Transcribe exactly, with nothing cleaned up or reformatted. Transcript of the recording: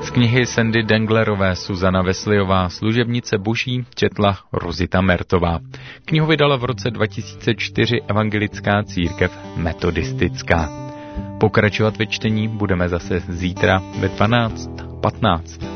Z knihy Sandy Denglerové Suzana Wesleyová Služebnice boží četla Rozita Mertová. Knihu vydala v roce dva tisíce čtyři Evangelická církev metodistická. Pokračovat ve čtení budeme zase zítra ve dvanáct patnáct.